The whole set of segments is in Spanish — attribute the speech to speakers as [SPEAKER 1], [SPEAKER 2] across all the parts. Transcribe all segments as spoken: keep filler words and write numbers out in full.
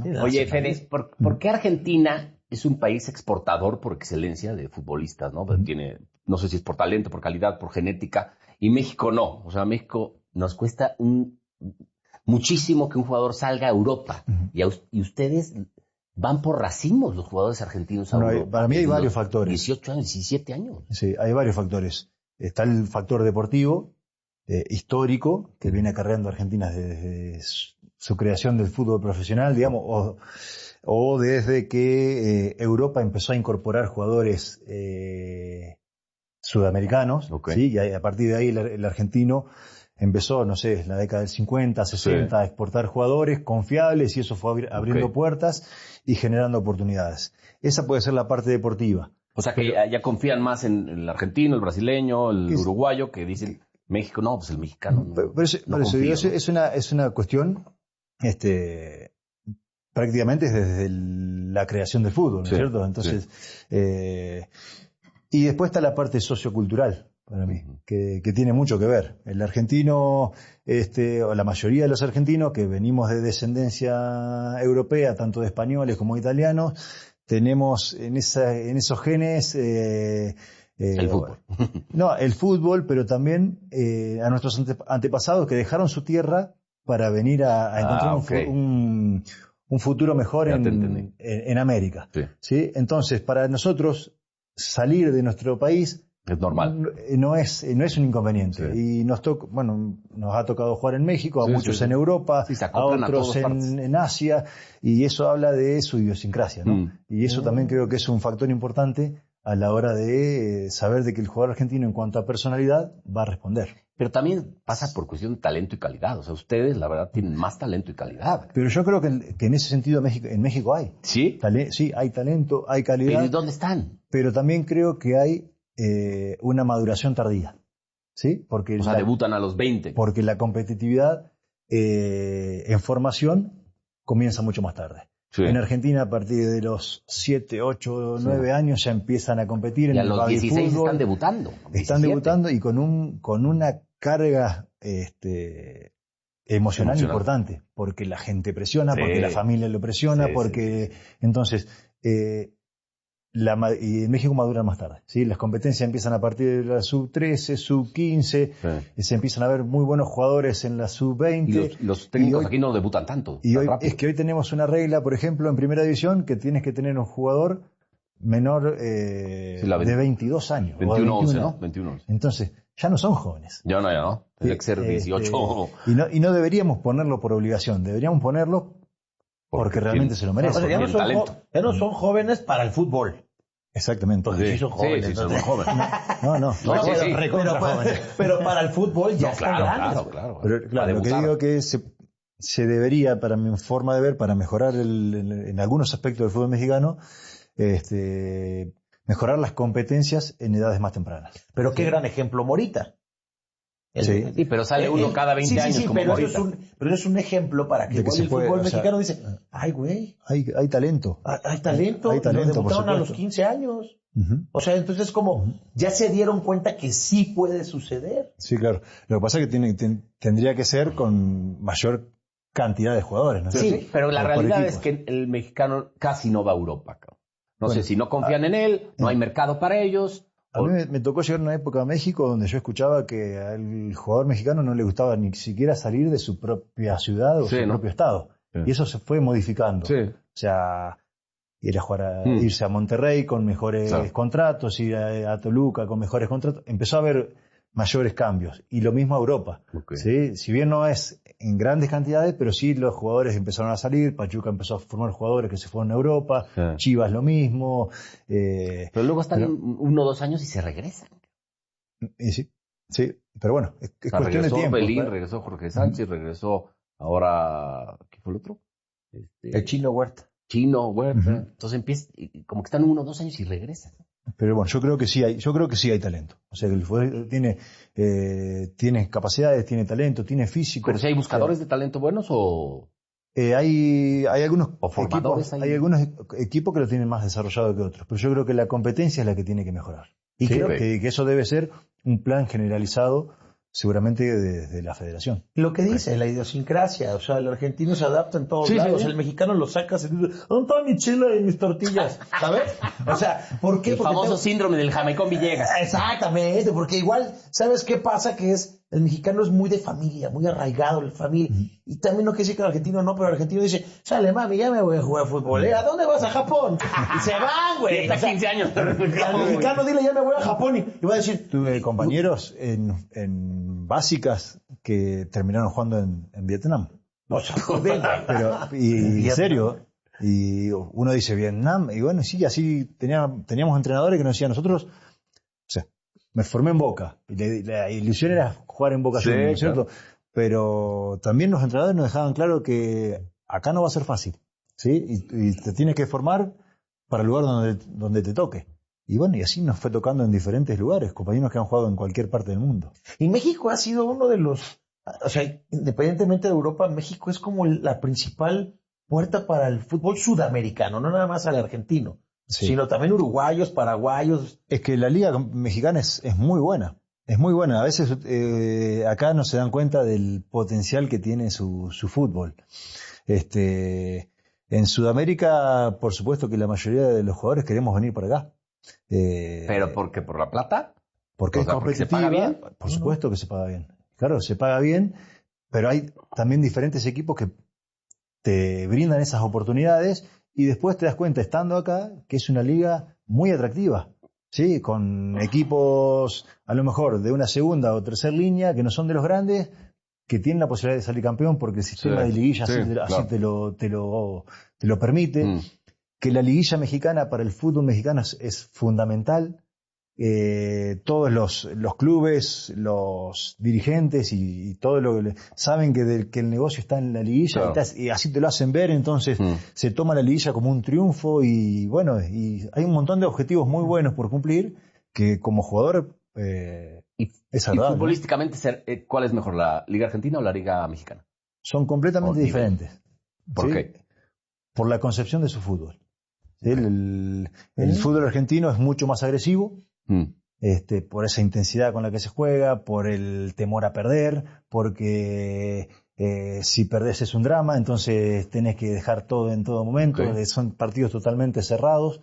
[SPEAKER 1] ¿no?
[SPEAKER 2] Sí, no,
[SPEAKER 3] Oye,
[SPEAKER 2] sí,
[SPEAKER 3] Fede, ¿por, ¿por qué Argentina es un país exportador por excelencia de futbolistas, ¿no?
[SPEAKER 1] Mm.
[SPEAKER 3] Tiene, no sé si es por talento, por calidad, por genética, y México no. O sea, México nos cuesta un muchísimo que un jugador salga a Europa.
[SPEAKER 1] Uh-huh.
[SPEAKER 3] Y, a, y ustedes van por racimos, los jugadores argentinos a
[SPEAKER 1] Bueno, hay,
[SPEAKER 3] Europa.
[SPEAKER 1] para mí hay varios factores.
[SPEAKER 3] dieciocho años, diecisiete años.
[SPEAKER 1] Sí, hay varios factores. Está el factor deportivo, eh, histórico, que viene acarreando a Argentina desde su, su creación del fútbol profesional, digamos, o, o desde que eh, Europa empezó a incorporar jugadores eh, sudamericanos,
[SPEAKER 3] Okay.
[SPEAKER 1] ¿sí? Y a, a partir de ahí el, el argentino empezó, no sé, en la década del cincuenta, sesenta, sí, a exportar jugadores confiables y eso fue abri- abriendo okay. puertas y generando oportunidades. Esa puede ser la parte deportiva.
[SPEAKER 3] O sea que ya, ya confían más en el argentino, el brasileño, el uruguayo, que dicen México, no, pues el mexicano no.
[SPEAKER 1] Pero, pero eso, no pero confío, eso, ¿no? es, una, es una cuestión este, prácticamente desde el, la creación del fútbol, ¿no es sí, cierto? Entonces, sí. eh, y después está la parte sociocultural, para mí, que, que tiene mucho que ver. El argentino, este, o la mayoría de los argentinos que venimos de descendencia europea, tanto de españoles como de italianos, tenemos en esa, en esos genes, eh, eh,
[SPEAKER 3] el fútbol.
[SPEAKER 1] No, el fútbol, pero también eh, a nuestros ante, antepasados que dejaron su tierra para venir a, a encontrar ah, okay. un, un, un futuro mejor en, en, en América. Sí. ¿Sí? Entonces, para nosotros, salir de nuestro país
[SPEAKER 3] es normal.
[SPEAKER 1] No es, no es un inconveniente. Sí. Y nos toca, bueno, nos ha tocado jugar en México, a sí, muchos sí, en sí. Europa,
[SPEAKER 3] sí,
[SPEAKER 1] a otros a en, en Asia, y eso habla de su idiosincrasia, ¿no? Mm. Y eso mm. también creo que es un factor importante a la hora de saber de que el jugador argentino en cuanto a personalidad va a responder.
[SPEAKER 3] Pero también pasa por cuestión de talento y calidad. O sea, ustedes, la verdad, tienen más talento y calidad.
[SPEAKER 1] Pero yo creo que, que en ese sentido México, en México hay.
[SPEAKER 3] ¿Sí?
[SPEAKER 1] Tale, sí, hay talento, hay calidad.
[SPEAKER 3] ¿Pero y dónde están?
[SPEAKER 1] Pero también creo que hay eh, una maduración tardía. ¿Sí? Porque
[SPEAKER 3] o sea,
[SPEAKER 1] la,
[SPEAKER 3] debutan a los veinte.
[SPEAKER 1] Porque la competitividad eh, en formación comienza mucho más tarde. Sí. En Argentina, a partir de los siete, ocho, nueve sí. años ya empiezan a competir.
[SPEAKER 3] Y
[SPEAKER 1] en
[SPEAKER 3] a los dieciséis
[SPEAKER 1] fútbol.
[SPEAKER 3] Están debutando.
[SPEAKER 1] Están diecisiete. Debutando y con un con una carga este, emocional, emocional importante. Porque la gente presiona, sí. porque la familia lo presiona, sí, porque... Sí. Entonces, eh, la, y en México maduran más tarde. ¿Sí? Las competencias empiezan a partir de la sub trece, sub quince, sí. se empiezan a ver muy buenos jugadores en la sub veinte.
[SPEAKER 3] Y los, los técnicos hoy, aquí no debutan tanto.
[SPEAKER 1] Y hoy, es que hoy tenemos una regla, por ejemplo, en primera división, que tienes que tener un jugador menor eh, sí,
[SPEAKER 3] veinte,
[SPEAKER 1] de veintidós años.
[SPEAKER 3] veintiuno once, ¿no? veintiuno once.
[SPEAKER 1] Entonces, ya no son jóvenes.
[SPEAKER 3] Ya no, ya no. Tiene que ser dieciocho.
[SPEAKER 1] Este, y, no, y no deberíamos ponerlo por obligación, deberíamos ponerlo porque, porque realmente se lo merecen.
[SPEAKER 2] O sea, ya, no son jo- ya no son jóvenes para el fútbol.
[SPEAKER 1] Exactamente.
[SPEAKER 2] Porque sí, sí son jóvenes.
[SPEAKER 3] Sí, sí, son jóvenes.
[SPEAKER 1] No, no.
[SPEAKER 3] no,
[SPEAKER 1] no
[SPEAKER 3] sí, sí.
[SPEAKER 2] Pero, pero, pero para el fútbol ya
[SPEAKER 3] no,
[SPEAKER 2] están
[SPEAKER 3] claro,
[SPEAKER 2] grandes.
[SPEAKER 3] Claro, claro.
[SPEAKER 1] Pero claro, lo que digo que se, se debería, para mi forma de ver, para mejorar el, el, en algunos aspectos del fútbol mexicano, este, mejorar las competencias en edades más tempranas.
[SPEAKER 2] Pero qué gran ejemplo Morita.
[SPEAKER 3] El, sí. sí, pero sale uno el, cada veinte sí, años
[SPEAKER 2] sí, sí,
[SPEAKER 3] como
[SPEAKER 2] pero
[SPEAKER 3] Morita.
[SPEAKER 2] Eso es un, pero es un ejemplo para que, que el puede, fútbol mexicano o sea, dice, ay, güey.
[SPEAKER 1] Hay, hay talento.
[SPEAKER 2] Hay, hay talento.
[SPEAKER 1] Hay talento,
[SPEAKER 2] lo debutaron a los quince años. Uh-huh. O sea, entonces como uh-huh. ya se dieron cuenta que sí puede suceder.
[SPEAKER 1] Sí, claro. Lo que pasa es que tiene, ten, tendría que ser con mayor cantidad de jugadores, ¿no?
[SPEAKER 3] Sí, sí, pero la realidad es que el mexicano casi no va a Europa. No bueno, sé si no confían a, en él, no hay mercado para ellos.
[SPEAKER 1] A mí me, me tocó llegar a una época a México donde yo escuchaba que al jugador mexicano no le gustaba ni siquiera salir de su propia ciudad o sí, su ¿no? propio estado. Sí. Y eso se fue modificando.
[SPEAKER 3] Sí.
[SPEAKER 1] O sea, ir a jugar a, mm. irse a Monterrey con mejores claro. contratos, ir a, a Toluca con mejores contratos. Empezó a haber mayores cambios. Y lo mismo a Europa. Okay. ¿Sí? Si bien no es en grandes cantidades, pero sí los jugadores empezaron a salir. Pachuca empezó a formar jugadores que se fueron a Europa. Sí. Chivas lo mismo. Eh,
[SPEAKER 3] pero luego están pero, uno o dos años y se regresan.
[SPEAKER 1] Y sí, sí. Pero bueno, es, es
[SPEAKER 3] o sea,
[SPEAKER 1] cuestión de tiempo.
[SPEAKER 3] Belín,
[SPEAKER 1] ¿verdad?
[SPEAKER 3] Regresó Jorge Sánchez, uh-huh. regresó ahora... ¿Qué fue el otro?
[SPEAKER 2] Este, el Chino Huerta.
[SPEAKER 3] Chino Huerta. Uh-huh. Entonces empieza, como que están uno o dos años y regresan.
[SPEAKER 1] Pero bueno, yo creo que sí hay, yo creo que sí hay talento. O sea, que el fútbol tiene, eh, tiene capacidades, tiene talento, tiene físico.
[SPEAKER 3] Pero si hay buscadores o sea, de talento buenos o
[SPEAKER 1] eh, hay, hay algunos
[SPEAKER 3] o formadores
[SPEAKER 1] equipos, hay... hay algunos equipos que lo tienen más desarrollado que otros. Pero yo creo que la competencia es la que tiene que mejorar. Y sí, creo okay. que, que eso debe ser un plan generalizado seguramente desde la federación.
[SPEAKER 2] Lo que dice, la idiosincrasia, o sea, el argentino se adapta en todos
[SPEAKER 3] sí,
[SPEAKER 2] lados,
[SPEAKER 3] sí, sí.
[SPEAKER 2] El mexicano lo sacas y dice, ¿dónde está mi chile y mis tortillas? ¿Sabes? O sea, ¿por qué?
[SPEAKER 3] El
[SPEAKER 2] Porque
[SPEAKER 3] famoso
[SPEAKER 2] tengo...
[SPEAKER 3] síndrome del Jamaicón Villegas.
[SPEAKER 2] Exactamente, porque igual, ¿sabes qué pasa? Que es, el mexicano es muy de familia, muy arraigado en la familia. Uh-huh. Y también no quiere decir que el argentino no, pero el argentino dice, sale mami, ya me voy a jugar fútbol, ¿eh? ¿A dónde vas? A Japón. Y se van, güey.
[SPEAKER 3] Está quince años.
[SPEAKER 2] Al mexicano dile, ya me voy a Japón. Y, y va a decir...
[SPEAKER 1] Tuve compañeros en, en básicas que terminaron jugando en, en Vietnam.
[SPEAKER 2] No,
[SPEAKER 1] pero, y en serio, y uno dice Vietnam, y bueno, sí, así tenía, teníamos entrenadores que nos decían, nosotros, o sea, me formé en Boca, y la, la ilusión era jugar en Boca,
[SPEAKER 3] sí,
[SPEAKER 1] ¿no es cierto?
[SPEAKER 3] Claro.
[SPEAKER 1] Pero también los entrenadores nos dejaban claro que acá no va a ser fácil, ¿sí? Y, y te tienes que formar para el lugar donde, donde te toque. Y bueno, y así nos fue tocando en diferentes lugares, compañeros que han jugado en cualquier parte del mundo.
[SPEAKER 2] Y México ha sido uno de los, o sea, independientemente de Europa, México es como la principal puerta para el fútbol sudamericano, no nada más al argentino, sí. Sino también uruguayos, paraguayos.
[SPEAKER 1] Es que la liga mexicana es, es muy buena, es muy buena. A veces eh, acá no se dan cuenta del potencial que tiene su, su fútbol. Este, en Sudamérica, por supuesto que la mayoría de los jugadores queremos venir para acá.
[SPEAKER 3] Eh, ¿Pero por qué? ¿Por la plata?
[SPEAKER 1] Porque o sea, es competitiva. ¿Se paga bien? Por supuesto que se paga bien. Claro, se paga bien, pero hay también diferentes equipos que te brindan esas oportunidades y después te das cuenta, estando acá, que es una liga muy atractiva, ¿sí? Con equipos, a lo mejor, de una segunda o tercera línea, que no son de los grandes, que tienen la posibilidad de salir campeón porque el sistema sí, de liguilla sí, así, claro. así te, lo, te, lo, te lo permite. Mm. Que la liguilla mexicana para el fútbol mexicano es, es fundamental. Eh, todos los, los clubes, los dirigentes y, y todo lo que saben que, de, que el negocio está en la liguilla, claro. y, y así te lo hacen ver, entonces mm. se toma la liguilla como un triunfo y bueno, y hay un montón de objetivos muy buenos por cumplir que como jugador eh,
[SPEAKER 3] y,
[SPEAKER 1] es agradable.
[SPEAKER 3] Y futbolísticamente, ser, ¿cuál es mejor, la Liga Argentina o la Liga Mexicana?
[SPEAKER 1] Son completamente
[SPEAKER 3] por
[SPEAKER 1] diferentes.
[SPEAKER 3] ¿Por
[SPEAKER 1] ¿sí?
[SPEAKER 3] qué?
[SPEAKER 1] Por la concepción de su fútbol. ¿sí? El, el, el fútbol argentino es mucho más agresivo. Mm. Este, por esa intensidad con la que se juega, por el temor a perder, porque eh, si perdés es un drama, entonces tenés que dejar todo en todo momento, okay. Son partidos totalmente cerrados.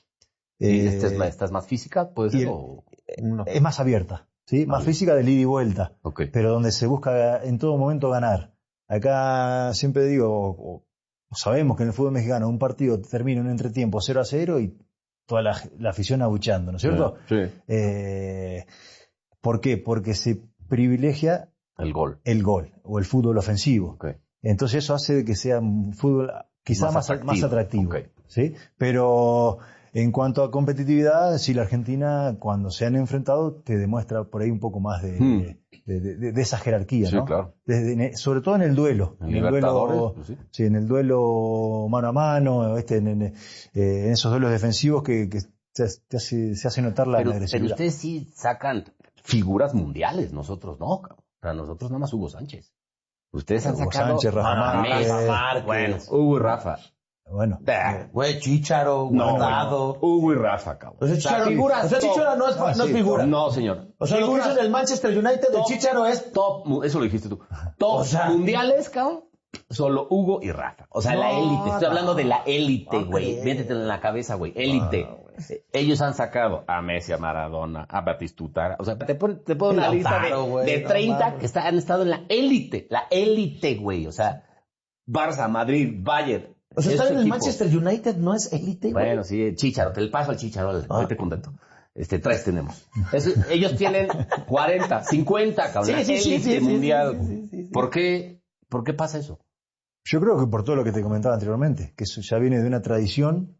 [SPEAKER 3] ¿Y eh, esta, es más, esta es más física? ¿Puede ser?
[SPEAKER 1] El,
[SPEAKER 3] O...
[SPEAKER 1] no. Es más abierta, ¿sí? Más vale. Física de ida y vuelta,
[SPEAKER 3] okay.
[SPEAKER 1] Pero donde se busca en todo momento ganar. Acá siempre digo, o, o sabemos que en el fútbol mexicano un partido termina en un entretiempo cero a cero y toda la, la afición abucheando, ¿no es cierto?
[SPEAKER 3] Sí. sí.
[SPEAKER 1] Eh, ¿Por qué? Porque se privilegia
[SPEAKER 3] el gol,
[SPEAKER 1] el gol o el fútbol ofensivo.
[SPEAKER 3] Okay.
[SPEAKER 1] Entonces eso hace que sea un fútbol quizá más, más atractivo. Más atractivo
[SPEAKER 3] okay.
[SPEAKER 1] ¿sí? Pero en cuanto a competitividad, sí, la Argentina cuando se han enfrentado te demuestra por ahí un poco más de, hmm. de, de, de, de esa jerarquía,
[SPEAKER 3] sí,
[SPEAKER 1] ¿no?
[SPEAKER 3] Claro.
[SPEAKER 1] Desde, sobre todo en el duelo.
[SPEAKER 3] En,
[SPEAKER 1] en el duelo, pues sí. Sí, en el duelo mano a mano, este, en, en, eh, en esos duelos defensivos que, que te, te hace, se hace notar la,
[SPEAKER 3] pero,
[SPEAKER 1] la agresividad.
[SPEAKER 3] Pero ustedes sí sacan figuras mundiales, nosotros no. Para nosotros nada más Hugo Sánchez. Ustedes han
[SPEAKER 1] Hugo
[SPEAKER 3] sacado
[SPEAKER 1] Sánchez, Rafa Márquez,
[SPEAKER 2] Rafa Márquez.
[SPEAKER 3] Bueno, Hugo y Rafa.
[SPEAKER 1] Bueno,
[SPEAKER 2] güey, Chícharo, Guardado.
[SPEAKER 3] No, Hugo y Rafa, cabrón.
[SPEAKER 2] O sea, Chícharo, figuras, o sea, Chícharo no es, no, no es figura.
[SPEAKER 3] No, señor.
[SPEAKER 2] O sea, figuras, lo que hizo en el Manchester United de Chícharo es
[SPEAKER 3] top, eso lo dijiste tú. Top o sea, mundiales, cabrón. Solo Hugo y Rafa. O sea, no, la élite. Estoy no. hablando de la élite, güey. Okay. Métetelo en la cabeza, güey. Élite. Ah, ellos han sacado a Messi, a Maradona, a Batistuta. O sea, te pongo te pon una lista de, wey, de treinta no, que está, han estado en la élite. La élite, güey. O sea, Barça, Madrid, Bayern.
[SPEAKER 2] O sea, estar en el Manchester United no es élite, güey.
[SPEAKER 3] Bueno, sí, Chícharo. Te le paso al Chícharo. Ah. Te contento. Este, tres tenemos. Es, ellos tienen cuarenta, cincuenta, cabrón. Sí, sí, élite sí, sí, mundial. Sí, sí, sí, sí. ¿Por qué, por qué pasa eso?
[SPEAKER 1] Yo creo que por todo lo que te comentaba anteriormente, que eso ya viene de una tradición,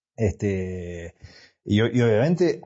[SPEAKER 1] este, y, y obviamente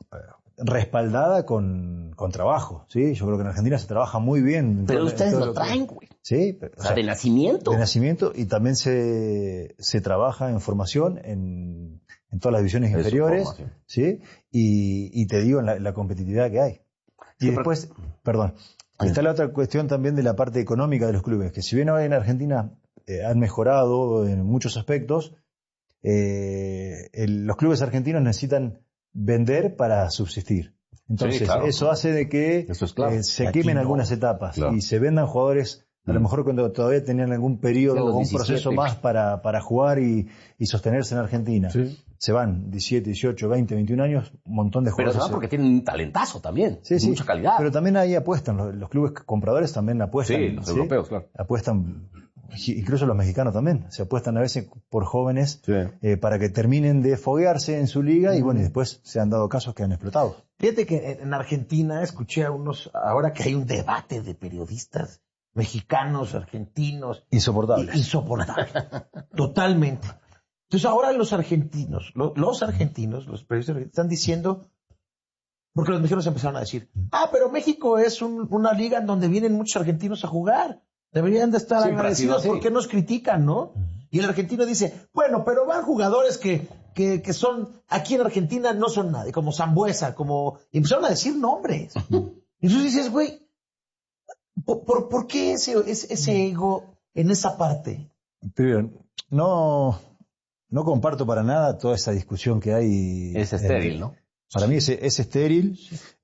[SPEAKER 1] respaldada con, con trabajo, ¿sí? Yo creo que en Argentina se trabaja muy bien.
[SPEAKER 3] Pero todo, ustedes lo, lo traen, güey.
[SPEAKER 1] Sí. Pero,
[SPEAKER 3] o sea, de nacimiento.
[SPEAKER 1] De nacimiento, y también se, se trabaja en formación en, en todas las divisiones es inferiores, ¿sí? Y, y te digo, en la, la competitividad que hay. Y sí, después, pero... perdón, está la otra cuestión también de la parte económica de los clubes, que si bien hoy en Argentina eh, han mejorado en muchos aspectos, eh, el, los clubes argentinos necesitan vender para subsistir. Entonces,
[SPEAKER 3] sí, claro,
[SPEAKER 1] eso
[SPEAKER 3] claro.
[SPEAKER 1] hace de que
[SPEAKER 3] Eso es claro.
[SPEAKER 1] eh, se
[SPEAKER 2] Aquí
[SPEAKER 1] quemen
[SPEAKER 2] no.
[SPEAKER 1] algunas etapas
[SPEAKER 3] Claro.
[SPEAKER 1] y se vendan jugadores, a lo
[SPEAKER 3] Mm.
[SPEAKER 1] mejor cuando todavía tenían algún periodo
[SPEAKER 3] En los
[SPEAKER 1] o un
[SPEAKER 3] diecisiete.
[SPEAKER 1] proceso más para, para jugar y, y sostenerse en Argentina.
[SPEAKER 3] Sí.
[SPEAKER 1] Se van diecisiete, dieciocho, veinte, veintiún años, un montón de
[SPEAKER 3] Pero
[SPEAKER 1] jugadores.
[SPEAKER 3] se van porque tienen un talentazo también.
[SPEAKER 1] Sí, sí.
[SPEAKER 3] Mucha calidad.
[SPEAKER 1] Pero también ahí apuestan, los, los clubes compradores también apuestan.
[SPEAKER 3] Sí, los europeos, claro.
[SPEAKER 1] Apuestan, incluso los mexicanos también, se apuestan a veces por jóvenes
[SPEAKER 3] Sí.
[SPEAKER 1] eh, para que terminen de foguearse en su liga y bueno, y después se han dado casos que han explotado.
[SPEAKER 2] Fíjate que en Argentina escuché a unos, ahora que hay un debate de periodistas mexicanos, argentinos.
[SPEAKER 1] Insoportables.
[SPEAKER 2] Insoportable. Totalmente. Entonces ahora los argentinos, lo- los argentinos, los periodistas argentinos, están diciendo, porque los mexicanos empezaron a decir, ah, pero México es un- una liga en donde vienen muchos argentinos a jugar. Deberían de estar
[SPEAKER 3] Siempre ha sido
[SPEAKER 2] agradecidos
[SPEAKER 3] así.
[SPEAKER 2] porque nos critican, ¿no? Y el argentino dice, bueno, pero van jugadores que, que, que son, aquí en Argentina no son nadie, como Sambuesa, como, y empezaron a decir nombres. Y entonces dices, güey, ¿por, por, por qué ese, ese, ese ego en esa parte?
[SPEAKER 1] Pero no, no comparto para nada toda esa discusión que hay.
[SPEAKER 3] Es estéril, ¿no?
[SPEAKER 1] Para mí es, es estéril,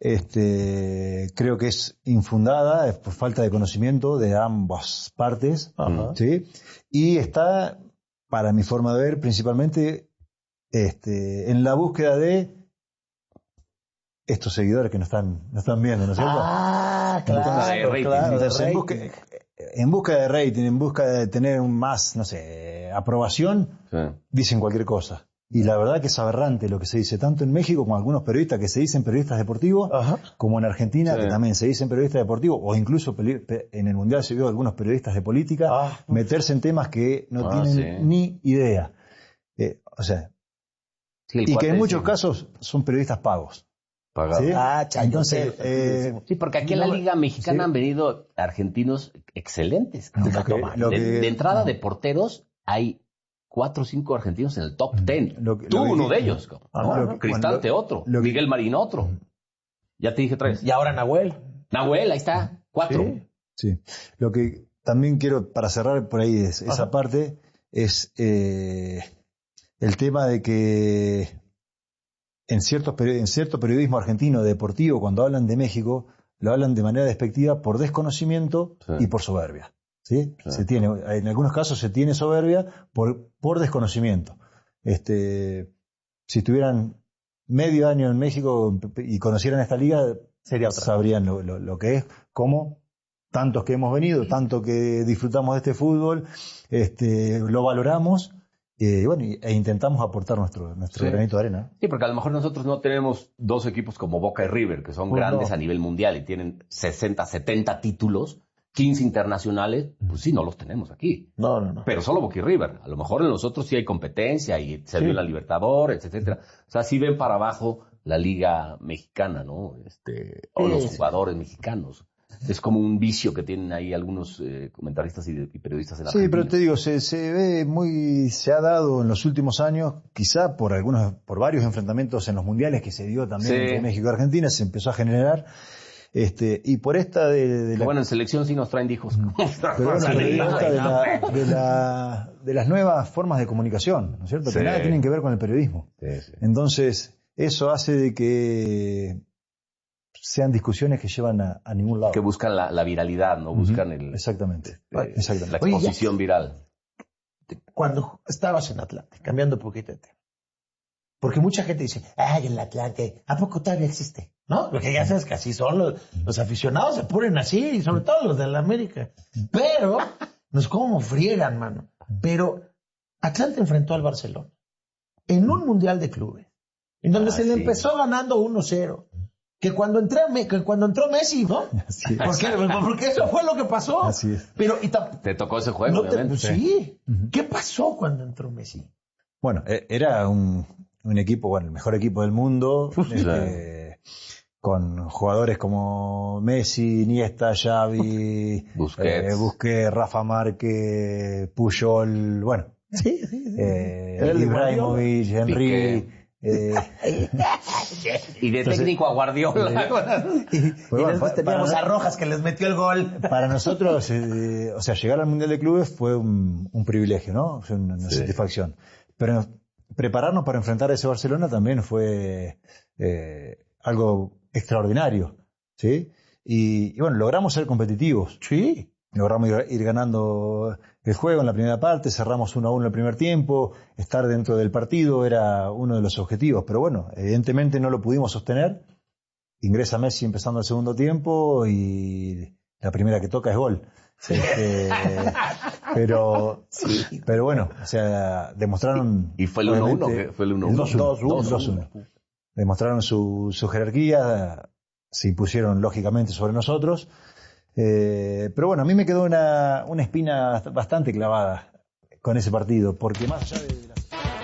[SPEAKER 1] este, creo que es infundada, es por falta de conocimiento de ambas partes,
[SPEAKER 2] Ajá.
[SPEAKER 1] ¿sí? Y está, para mi forma de ver, principalmente este, en la búsqueda de estos seguidores que nos están, nos están viendo, ¿no es cierto?
[SPEAKER 2] Ah, claro,
[SPEAKER 3] de rating.
[SPEAKER 2] claro, de
[SPEAKER 1] Entonces, en,
[SPEAKER 2] rating.
[SPEAKER 1] busca, en busca de rating, en busca de tener un más, no sé, aprobación,
[SPEAKER 3] Sí.
[SPEAKER 1] dicen cualquier cosa. Y la verdad que es aberrante lo que se dice, tanto en México como algunos periodistas que se dicen periodistas deportivos,
[SPEAKER 2] Ajá.
[SPEAKER 1] como en Argentina,
[SPEAKER 3] Sí.
[SPEAKER 1] que también se dicen periodistas deportivos, o incluso peli- pe- en el Mundial se vio algunos periodistas de política
[SPEAKER 2] Ah.
[SPEAKER 1] meterse en temas que no
[SPEAKER 3] Ah,
[SPEAKER 1] tienen
[SPEAKER 3] sí.
[SPEAKER 1] ni idea. Eh, o sea,
[SPEAKER 3] Sí, el
[SPEAKER 1] y que
[SPEAKER 3] cuate
[SPEAKER 1] en muchos
[SPEAKER 3] sí,
[SPEAKER 1] casos son periodistas pagos.
[SPEAKER 3] pagado.
[SPEAKER 1] ¿sí?
[SPEAKER 2] Ah, chayo,
[SPEAKER 1] Entonces,
[SPEAKER 2] sí,
[SPEAKER 1] eh,
[SPEAKER 3] Sí, porque aquí en la
[SPEAKER 1] no,
[SPEAKER 3] Liga Mexicana
[SPEAKER 1] sí.
[SPEAKER 3] han venido argentinos excelentes.
[SPEAKER 1] Lo
[SPEAKER 3] Deja
[SPEAKER 1] que-
[SPEAKER 3] tomar.
[SPEAKER 1] lo
[SPEAKER 3] de,
[SPEAKER 1] que-
[SPEAKER 3] de entrada de porteros hay cuatro o cinco argentinos en el top ten.
[SPEAKER 1] Lo que-
[SPEAKER 3] Tú
[SPEAKER 1] lo que-
[SPEAKER 3] uno de ellos. ¿no?
[SPEAKER 2] Ah,
[SPEAKER 1] lo que-
[SPEAKER 3] Cristante
[SPEAKER 1] bueno, lo-
[SPEAKER 3] otro.
[SPEAKER 1] lo que-
[SPEAKER 3] Miguel Marín otro. Ya te dije tres.
[SPEAKER 2] Y ahora Nahuel.
[SPEAKER 3] Nahuel, ahí está. Cuatro.
[SPEAKER 2] Sí.
[SPEAKER 1] Sí. Lo que también quiero, para cerrar por ahí es- esa
[SPEAKER 2] Ajá.
[SPEAKER 1] parte, es eh, el tema de que en, ciertos, peri- en cierto periodismo argentino deportivo, cuando hablan de México, lo hablan de manera despectiva por desconocimiento
[SPEAKER 3] Sí.
[SPEAKER 1] y por soberbia. ¿sí?
[SPEAKER 3] Sí.
[SPEAKER 1] Se tiene, en algunos casos se tiene soberbia por, por desconocimiento. Este, si tuvieran medio año en México y conocieran esta liga,
[SPEAKER 2] Sería otra.
[SPEAKER 1] sabrían lo, lo- lo que es, cómo tantos que hemos venido, tanto que disfrutamos de este fútbol, este, lo valoramos eh, y bueno, y- e intentamos aportar nuestro, nuestro
[SPEAKER 3] Sí.
[SPEAKER 1] granito de arena.
[SPEAKER 3] Sí, porque a lo mejor nosotros no tenemos dos equipos como Boca y River, que son
[SPEAKER 2] Pues
[SPEAKER 3] grandes
[SPEAKER 2] no.
[SPEAKER 3] a nivel mundial y tienen sesenta, setenta títulos, quince internacionales. Pues sí, no los tenemos aquí.
[SPEAKER 2] No, no, no.
[SPEAKER 3] Pero solo Boca y River. A lo mejor en los otros sí hay competencia y se
[SPEAKER 2] Sí.
[SPEAKER 3] vio la Libertadores, etcétera. O sea, sí ven para abajo la liga mexicana, ¿no? Este, o
[SPEAKER 2] Sí,
[SPEAKER 3] los
[SPEAKER 2] sí.
[SPEAKER 3] jugadores mexicanos. Es como un vicio que tienen ahí algunos eh, comentaristas y, y periodistas en
[SPEAKER 1] Sí,
[SPEAKER 3] Argentina.
[SPEAKER 1] pero te digo, se, se ve muy, se ha dado en los últimos años, quizá por algunos, por varios enfrentamientos en los mundiales que se dio también
[SPEAKER 3] Sí.
[SPEAKER 1] entre México y Argentina, se empezó a generar, este, y por esta de, de la
[SPEAKER 3] Bueno, en selección sí nos traen hijos.
[SPEAKER 1] Pero bueno, pero digo esta de, la- de, la- de las nuevas formas de comunicación, ¿no es cierto?
[SPEAKER 3] Sí.
[SPEAKER 1] Que nada tienen que ver con el periodismo.
[SPEAKER 3] Sí, sí.
[SPEAKER 1] Entonces, eso hace de que sean discusiones que llevan a, a ningún lado.
[SPEAKER 3] Que buscan la, la viralidad, ¿no? Buscan el,
[SPEAKER 1] Exactamente.
[SPEAKER 3] eh,
[SPEAKER 1] Exactamente.
[SPEAKER 3] la
[SPEAKER 2] Oye, ya-
[SPEAKER 3] exposición viral.
[SPEAKER 2] Cuando estabas en Atlante, cambiando un poquito de tema. Porque mucha gente dice, ay, el Atlante, ¿a poco todavía existe? ¿No? Porque ya sabes que así son los, los aficionados, se ponen así, y sobre todo los de la América. Pero, nos como friegan, mano. Pero Atlante enfrentó al Barcelona en un Mundial de Clubes, en donde
[SPEAKER 3] Ah,
[SPEAKER 2] se le
[SPEAKER 3] sí.
[SPEAKER 2] empezó ganando uno cero. Que cuando, entré, a Me- que cuando entró Messi, ¿no?
[SPEAKER 1] Así es.
[SPEAKER 2] Porque, porque eso fue lo que pasó.
[SPEAKER 1] Así es.
[SPEAKER 2] Pero, y tam-
[SPEAKER 3] Te tocó ese juego,
[SPEAKER 2] no te-
[SPEAKER 3] obviamente.
[SPEAKER 2] pues sí. ¿Qué pasó cuando entró Messi?
[SPEAKER 1] Bueno, e- era un, un equipo, bueno, el mejor equipo del mundo, este, con jugadores como Messi, Iniesta, Xavi,
[SPEAKER 3] Busquets.
[SPEAKER 1] eh, Busquets, Rafa Márquez, Puyol, bueno,
[SPEAKER 2] Sí, sí, sí.
[SPEAKER 1] eh,
[SPEAKER 2] Era el de
[SPEAKER 1] Ibrahimovic, Henry,
[SPEAKER 3] Piqué.
[SPEAKER 1] eh,
[SPEAKER 3] Y de técnico a Guardiola.
[SPEAKER 2] Y,
[SPEAKER 1] Pues
[SPEAKER 2] y
[SPEAKER 1] bueno,
[SPEAKER 2] después
[SPEAKER 1] pa-
[SPEAKER 2] teníamos
[SPEAKER 1] para-
[SPEAKER 2] a Rojas que les metió el gol.
[SPEAKER 1] para nosotros, eh, o sea, llegar al Mundial de Clubes fue un, un privilegio, ¿no? Fue una, una
[SPEAKER 3] Sí.
[SPEAKER 1] satisfacción. Pero prepararnos para enfrentar a ese Barcelona también fue eh, algo extraordinario, ¿sí? Y, y bueno, logramos ser competitivos.
[SPEAKER 2] Sí.
[SPEAKER 1] Logramos ir, ir ganando el juego en la primera parte, cerramos uno a uno el primer tiempo, estar dentro del partido era uno de los objetivos, pero bueno, evidentemente no lo pudimos sostener. Ingresa Messi empezando el segundo tiempo y la primera que toca es gol. Este, pero, sí. pero bueno, o sea, demostraron...
[SPEAKER 3] ¿Y fue el uno uno? ¿Fue el uno uno?
[SPEAKER 1] dos uno. Demostraron su, su jerarquía, se impusieron lógicamente sobre nosotros. Eh, pero bueno, a mí me quedó una, una espina bastante clavada con ese partido, porque más allá de la...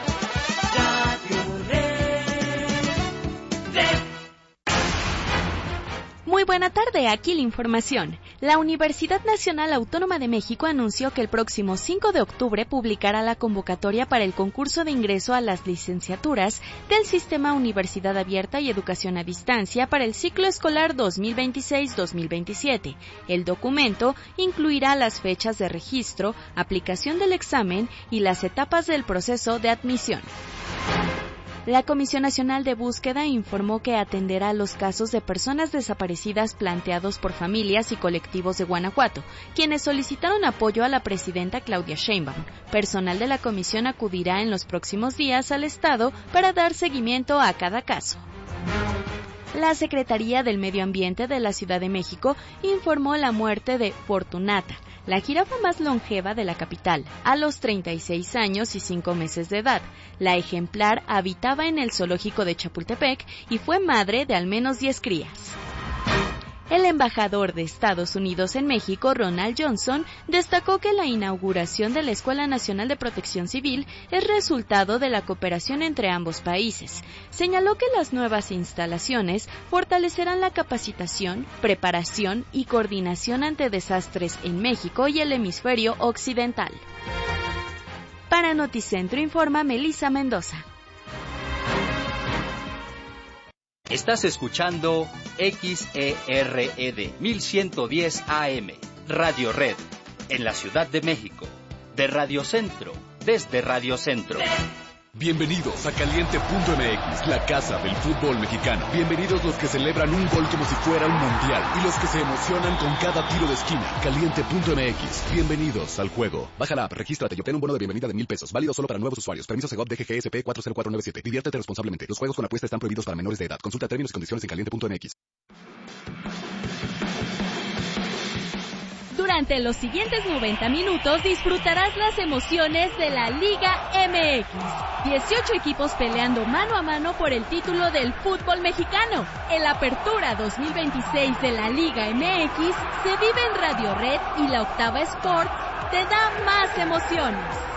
[SPEAKER 4] Muy buena tarde, aquí la información. La Universidad Nacional Autónoma de México anunció que el próximo cinco de octubre publicará la convocatoria para el concurso de ingreso a las licenciaturas del Sistema Universidad Abierta y Educación a Distancia para el ciclo escolar dos mil veintiséis dos mil veintisiete. El documento incluirá las fechas de registro, aplicación del examen y las etapas del proceso de admisión. La Comisión Nacional de Búsqueda informó que atenderá los casos de personas desaparecidas planteados por familias y colectivos de Guanajuato, quienes solicitaron apoyo a la presidenta Claudia Sheinbaum. Personal de la comisión acudirá en los próximos días al Estado para dar seguimiento a cada caso. La Secretaría del Medio Ambiente de la Ciudad de México informó la muerte de Fortunata, la jirafa más longeva de la capital, a los treinta y seis años y cinco meses de edad. La ejemplar habitaba en el zoológico de Chapultepec y fue madre de al menos diez crías. El embajador de Estados Unidos en México, Ronald Johnson, destacó que la inauguración de la Escuela Nacional de Protección Civil es resultado de la cooperación entre ambos países. Señaló que las nuevas instalaciones fortalecerán la capacitación, preparación y coordinación ante desastres en México y el hemisferio occidental. Para Noticentro informa Melissa Mendoza.
[SPEAKER 5] Estás escuchando X E R E D mil ciento diez A M, Radio Red, en la Ciudad de México, de Radio Centro, desde Radio Centro.
[SPEAKER 6] Bienvenidos a Caliente punto M X, la casa del fútbol mexicano. Bienvenidos los que celebran un gol como si fuera un mundial y los que se emocionan con cada tiro de esquina. Caliente punto M X, bienvenidos al juego. Baja la app, regístrate y obtén un bono de bienvenida de mil pesos, válido solo para nuevos usuarios. Permiso Segov D G G S P cuatro cero cuatro nueve siete. Diviértete responsablemente. Los juegos con apuesta están prohibidos para menores de edad. Consulta términos y condiciones en caliente punto M X.
[SPEAKER 4] Durante los siguientes noventa minutos disfrutarás las emociones de la Liga M X. dieciocho equipos peleando mano a mano por el título del fútbol mexicano. El Apertura dos mil veintiséis de la Liga M X se vive en Radio Red y la Octava Sport te da más emociones.